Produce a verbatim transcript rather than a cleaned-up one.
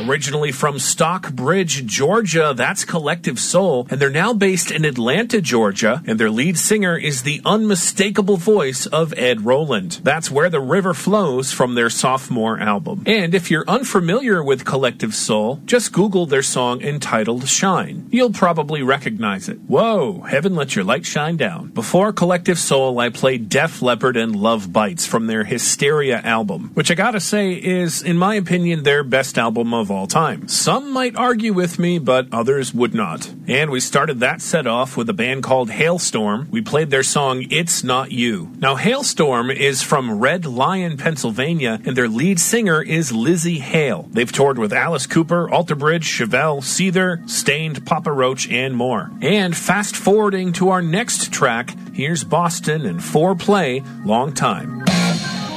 Originally from Stockbridge, Georgia, that's Collective Soul, and they're now based in Atlanta, Georgia, and their lead singer is the unmistakable voice of Ed Roland. That's Where the River Flows from their sophomore album. And if you're unfamiliar with Collective Soul, just Google their song entitled Shine. You'll probably recognize it. Whoa, heaven let your light shine down. Before Collective Soul, I played Def Leppard and Love Bites from their Hysteria album, which I gotta say is, in my opinion, their best album of all time. Some might argue with me, but others would not. And we started that set off with a band called Hailstorm. We played their song It's Not You. Now, Hailstorm is from Red Lion, Pennsylvania, and their lead singer is Lizzie Hale. They've toured with Alice Cooper, Alter Bridge, Chevelle, Seether, Stained, Papa Roach, and more. And fast forwarding to our next track, here's Boston and four play Long Time.